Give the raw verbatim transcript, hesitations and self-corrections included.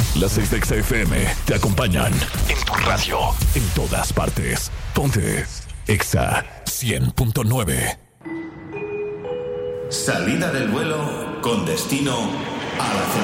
Las seis de Exa F M te acompañan en tu radio, en todas partes. Ponte Exa cien punto nueve. Salida del vuelo con destino a la